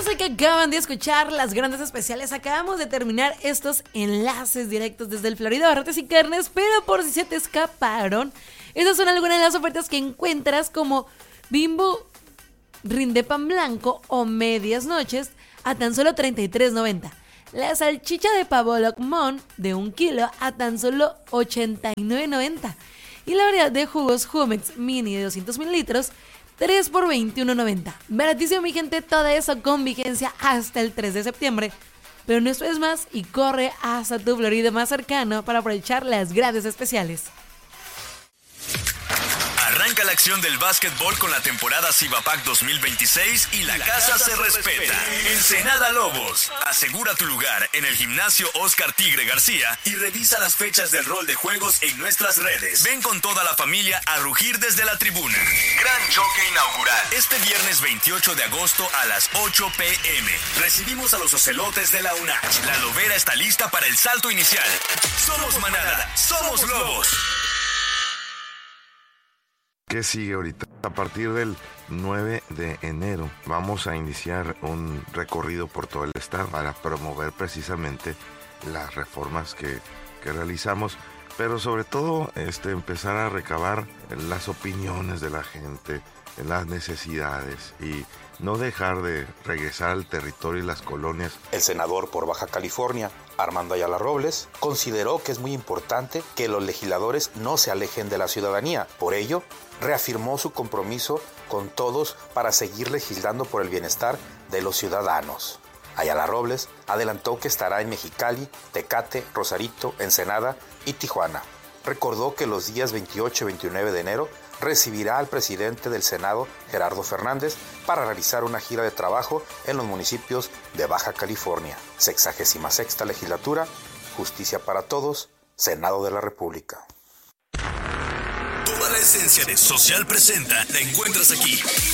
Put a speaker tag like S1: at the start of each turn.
S1: Yo sé que acaban de escuchar las grandes especiales. Acabamos de terminar estos enlaces directos desde el Florida Barrotes y Carnes, pero por si se te escaparon, esas son algunas de las ofertas que encuentras como Bimbo Rinde Pan Blanco o Medias Noches a tan solo $33.90. La salchicha de pavo Locmont de 1 kilo a tan solo $89.90. Y la variedad de jugos Jumex Mini de 200 mililitros, 3 por $21.90. Baratísimo, mi gente, todo eso con vigencia hasta el 3 de septiembre. Pero no esperes más y corre hasta tu Florida más cercano para aprovechar las grandes especiales.
S2: Arranca la acción del básquetbol con la temporada Cibapac 2026 y la casa se respeta. Ensenada Lobos. Asegura tu lugar en el gimnasio Oscar Tigre García y revisa las fechas del rol de juegos en nuestras redes. Ven con toda la familia a rugir desde la tribuna. Gran choque inaugural. Este viernes 28 de agosto a las 8 p.m. Recibimos a los ocelotes de la UNACH. La lobera está lista para el salto inicial. Somos manada, somos lobos.
S3: ¿Qué sigue ahorita? A partir del 9 de enero vamos a iniciar un recorrido por todo el estado para promover precisamente las reformas que realizamos, pero sobre todo empezar a recabar las opiniones de la gente, las necesidades y no dejar de regresar al territorio y las colonias.
S4: El senador por Baja California, Armando Ayala Robles, consideró que es muy importante que los legisladores no se alejen de la ciudadanía. Por ello, reafirmó su compromiso con todos para seguir legislando por el bienestar de los ciudadanos. Ayala Robles adelantó que estará en Mexicali, Tecate, Rosarito, Ensenada y Tijuana. Recordó que los días 28 y 29 de enero recibirá al presidente del Senado, Gerardo Fernández, para realizar una gira de trabajo en los municipios de Baja California. 66ª Legislatura, Justicia para Todos, Senado de la República.
S2: Toda la esencia de Social Presenta la encuentras aquí.